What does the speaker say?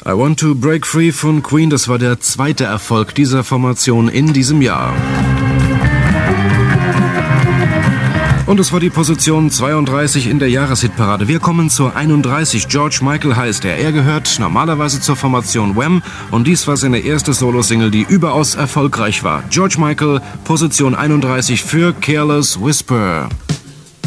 I Want to Break Free von Queen, das war der zweite Erfolg dieser Formation in diesem Jahr. Und es war die Position 32 in der Jahreshitparade. Wir kommen zur 31. George Michael heißt er. Er gehört normalerweise zur Formation Wham und dies war seine erste Solo-Single, die überaus erfolgreich war. George Michael, Position 31 für Careless Whisper.